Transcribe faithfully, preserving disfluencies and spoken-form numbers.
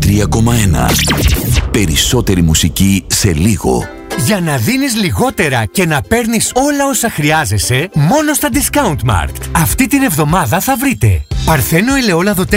τρία κόμμα ένα. Περισσότερη μουσική σε λίγο. Για να δίνεις λιγότερα και να παίρνεις όλα όσα χρειάζεσαι, μόνο στα Discount Mart. Αυτή την εβδομάδα θα βρείτε Παρθένο ελαιόλαδο